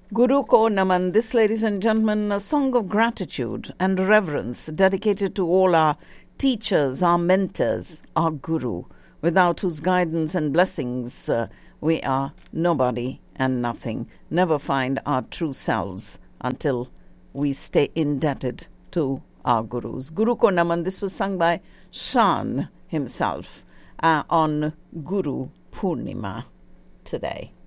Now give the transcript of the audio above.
Guru Ko Naman. This, ladies and gentlemen, a song of gratitude and reverence dedicated to all our teachers, our mentors, our Guru, without whose guidance and blessings we are nobody and nothing. Never find our true selves until we stay indebted to our Gurus. Guru Ko Naman. This was sung by Shan himself on Guru Purnima today.